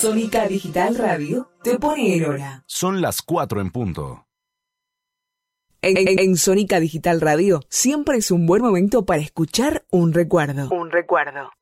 Sónica Digital Radio te pone en hora. Son las 4 en punto. En Sónica Digital Radio siempre es un buen momento para escuchar un recuerdo. Un recuerdo.